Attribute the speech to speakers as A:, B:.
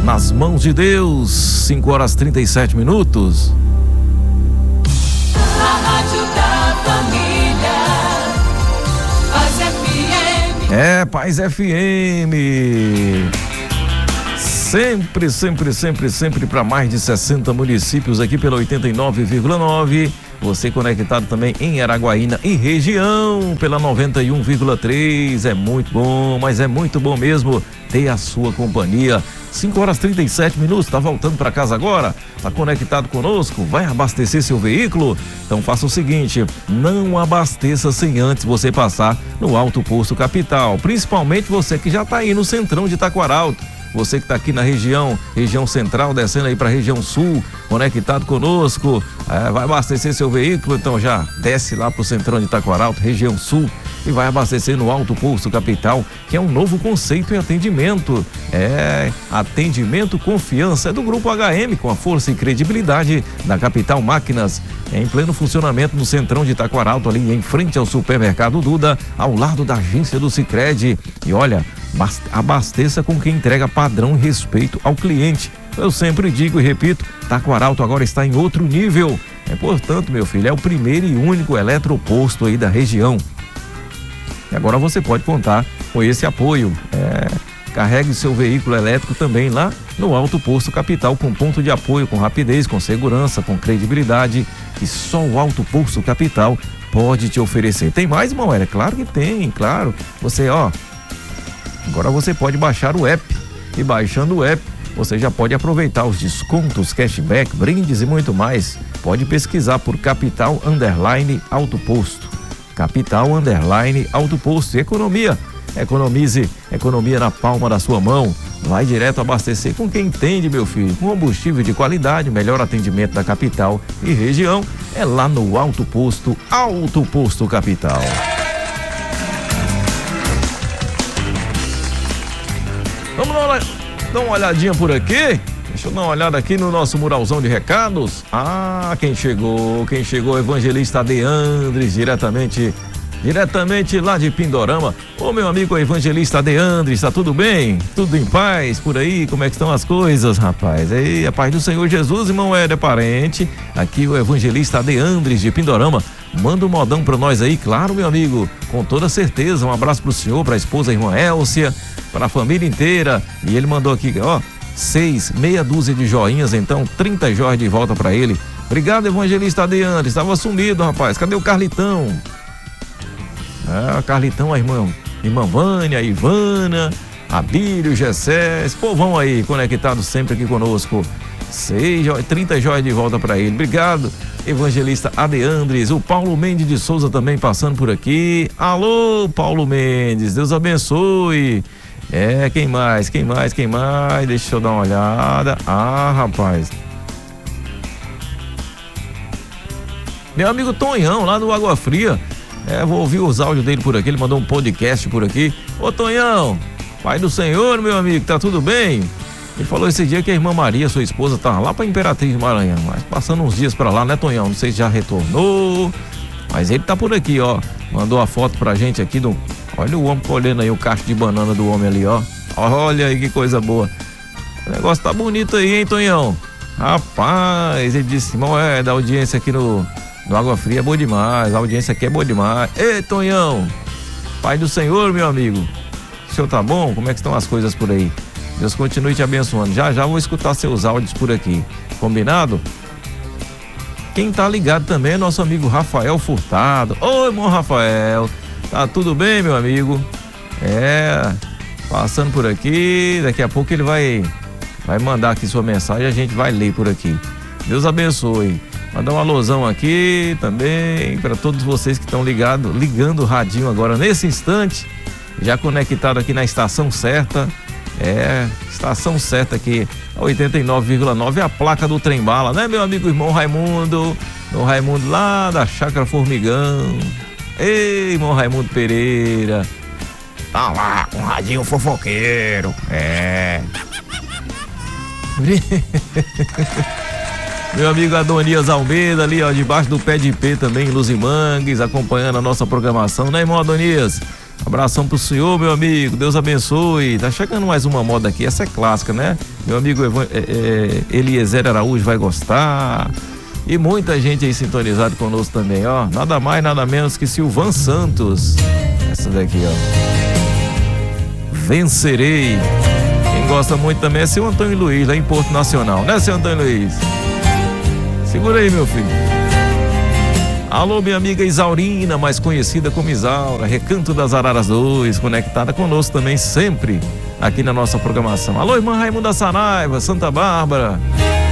A: Nas mãos de Deus, 5h37.
B: A Rádio da Família, Paz FM.
A: É, Paz FM. Sempre para mais de 60 municípios aqui pela 89,9. Você conectado também em Araguaína e região pela 91,3. É muito bom, mas é muito bom mesmo ter a sua companhia. 5h37, tá voltando para casa agora? Tá conectado conosco? Vai abastecer seu veículo? Então faça o seguinte, não abasteça sem antes você passar no Alto Posto Capital, principalmente você que já tá aí no centrão de Taquaralto. Você que está aqui na região central, descendo aí para a região sul, conectado conosco, vai abastecer seu veículo, então já desce lá para o centrão de Taquaralto, região sul, e vai abastecer no Alto Posto Capital, que é um novo conceito em atendimento. Atendimento confiança, é do Grupo HM, com a força e credibilidade da Capital Máquinas, em pleno funcionamento no centrão de Taquaralto, ali em frente ao supermercado Duda, ao lado da agência do Sicredi. E olha, abasteça com quem entrega padrão e respeito ao cliente. Eu sempre digo e repito, Taquaralto agora está em outro nível. Portanto, meu filho, é o primeiro e único eletroposto aí da região. E agora você pode contar com esse apoio. Carregue seu veículo elétrico também lá no Alto Posto Capital, com ponto de apoio, com rapidez, com segurança, com credibilidade, que só o Alto Posto Capital pode te oferecer. Tem mais, irmão? Claro que tem, claro. Agora você pode baixar o app, e baixando o app, você já pode aproveitar os descontos, cashback, brindes e muito mais. Pode pesquisar por Capital_Alto Posto. Capital_Alto Posto. Economia. Economia na palma da sua mão. Vai direto abastecer com quem entende, meu filho. Combustível de qualidade, melhor atendimento da capital e região é lá no Alto Posto Capital. Vamos dar uma olhadinha por aqui. Deixa eu dar uma olhada aqui no nosso muralzão de recados. Quem chegou, Evangelista Adeandres, diretamente lá de Pindorama. Ô, meu amigo Evangelista Adeandres, tá tudo bem? Tudo em paz por aí? Como é que estão as coisas, rapaz? Aí, a paz do Senhor Jesus, irmão Éder Parente. Aqui o Evangelista Adeandres de Pindorama. Manda um modão pra nós aí, claro, meu amigo, com toda certeza. Um abraço pro senhor, pra esposa, a irmã Élcia, pra família inteira. E ele mandou aqui, meia dúzia de joinhas, então 30 joias de volta pra ele. Obrigado, Evangelista Adeandres, estava sumido, rapaz. Cadê o Carlitão? Carlitão, a irmã Vânia, a Ivana, a Bílio, o Gessé, esse povão aí conectado sempre aqui conosco. 30 joias de volta para ele. Obrigado, Evangelista Adeandres. O Paulo Mendes de Souza também passando por aqui. Alô, Paulo Mendes, Deus abençoe. Quem mais? Deixa eu dar uma olhada. Rapaz, meu amigo Tonhão, lá do Água Fria. Vou ouvir os áudios dele por aqui. Ele mandou um podcast por aqui. Ô, Tonhão, pai do Senhor, meu amigo, tá tudo bem? Ele falou esse dia que a irmã Maria, sua esposa, tava lá pra Imperatriz Maranhão, mas passando uns dias pra lá, né, Tonhão? Não sei se já retornou, mas ele tá por aqui, mandou a foto pra gente aqui do... Olha o homem colhendo aí o cacho de banana do homem ali, olha aí que coisa boa. O negócio tá bonito aí, hein, Tonhão? Rapaz, ele disse, irmão, da audiência aqui no Água Fria é boa demais, a audiência aqui é boa demais. Ei, Tonhão, pai do Senhor, meu amigo, o senhor tá bom? Como é que estão as coisas por aí? Deus continue te abençoando. Já vou escutar seus áudios por aqui. Combinado? Quem tá ligado também é nosso amigo Rafael Furtado. Oi, irmão Rafael. Tá tudo bem, meu amigo? Passando por aqui. Daqui a pouco ele vai mandar aqui sua mensagem e a gente vai ler por aqui. Deus abençoe. Mandar um alôzão aqui também para todos vocês que estão ligando o radinho agora nesse instante. Já conectado aqui na estação certa. Estação certa aqui, 89,9, a placa do trem-bala, né, meu amigo irmão Raimundo? O Raimundo lá da Chácara Formigão. Ei, irmão Raimundo Pereira. Tá lá com um radinho fofoqueiro. Meu amigo Adonias Almeida ali, debaixo do pé de ipê também, em Luzimangues, acompanhando a nossa programação, né, irmão Adonias? Abração pro senhor, meu amigo, Deus abençoe. Tá chegando mais uma moda aqui, essa é clássica, né? Meu amigo Eliezer Araújo vai gostar. E muita gente aí sintonizado conosco também, ó. Nada mais, nada menos que Silvan Santos. Essa daqui, ó. Vencerei. Quem gosta muito também é seu Antônio Luiz, lá em Porto Nacional, né, seu Antônio Luiz? Segura aí, meu filho. Alô, minha amiga Isaurina, mais conhecida como Isaura, Recanto das Araras 2, conectada conosco também sempre aqui na nossa programação. Alô, irmã Raimunda Saraiva, Santa Bárbara.